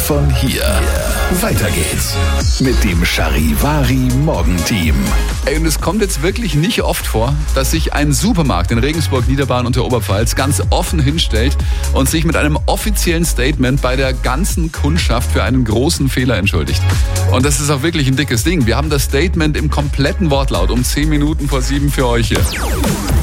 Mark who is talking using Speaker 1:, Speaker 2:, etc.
Speaker 1: von hier. Weiter geht's mit dem Charivari Morgenteam.
Speaker 2: Und es kommt jetzt wirklich nicht oft vor, dass sich ein Supermarkt in Regensburg, Niederbayern und der Oberpfalz ganz offen hinstellt und sich mit einem offiziellen Statement bei der ganzen Kundschaft für einen großen Fehler entschuldigt. Und das ist auch wirklich ein dickes Ding. Wir haben das Statement im kompletten Wortlaut um 10 Minuten vor 7 für euch hier.